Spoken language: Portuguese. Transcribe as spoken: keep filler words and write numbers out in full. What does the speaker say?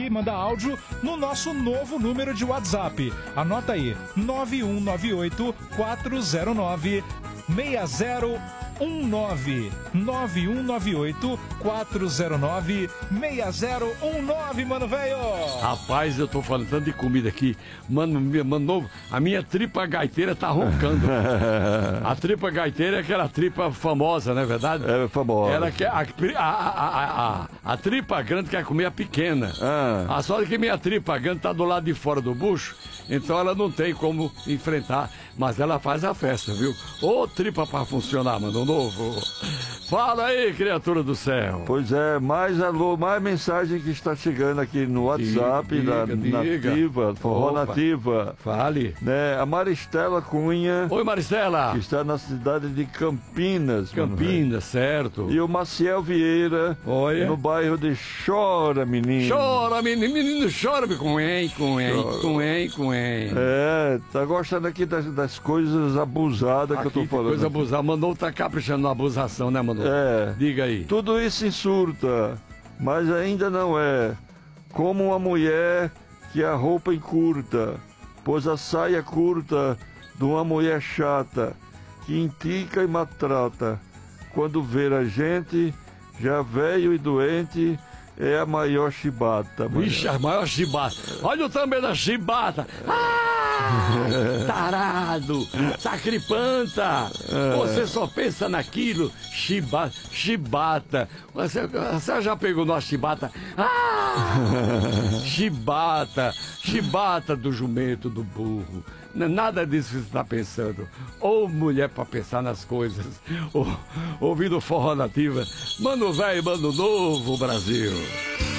e manda áudio no nosso novo número de WhatsApp. Anota aí, nove um nove oito, quatro zero nove, seis zero um nove. nove um nove oito, quatro zero nove, seis zero um nove, mano, velho. Rapaz, eu tô falando tanto de comida aqui. Mano, mano, a minha tripa gaiteira tá roncando. A tripa gaiteira é aquela tripa famosa, não é verdade? É famosa. Ela quer, a, a, a, a, a tripa grande quer comer a pequena. Ah. A sorte é que minha tripa grande tá do lado de fora do bucho, então ela não tem como enfrentar. Mas ela faz a festa, viu? Ô, tripa pra funcionar, mano, novo. Fala aí, criatura do céu. Pois é, mais alô, mais mensagem que está chegando aqui no WhatsApp Diga, da diga, Nativa, Forró Opa. Nativa. Fale. Né, a Maristela Cunha. Oi, Maristela. Que está na cidade de Campinas. Campinas, certo. E o Maciel Vieira. Olha. No bairro de Chora, menino. Chora, menino, menino, chora, coen, coen, coen, coen. É, tá gostando aqui das, das coisas abusadas Aqui que eu tô falando. coisa abusada. Mandou tá caprichando na abusação, né, Manu? É. Diga aí. Tudo isso insulta, mas ainda não é como uma mulher que a roupa encurta, pois a saia curta de uma mulher chata, que intica e maltrata. Quando ver a gente, já velho e doente, é a maior chibata. Vixe, a maior chibata. Olha o tamanho da chibata. Ah, tarado, sacripanta. Você só pensa naquilo, chibata, chibata. Você, você já pegou nossa chibata? Ah, chibata, chibata do jumento, do burro. Nada disso que você está pensando. Ou mulher para pensar nas coisas, ou ouvindo Forró Nativa. Mano velho, mano novo, Brasil.